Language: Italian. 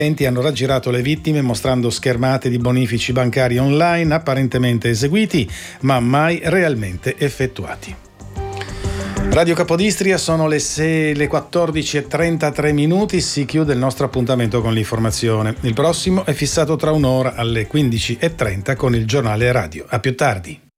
hanno raggirato le vittime mostrando schermate di bonifici bancari online apparentemente eseguiti ma mai realmente effettuati. Radio Capodistria, sono le 14:33 minuti, si chiude il nostro appuntamento con l'informazione. Il prossimo è fissato tra un'ora alle 15:30 con il giornale radio. A più tardi.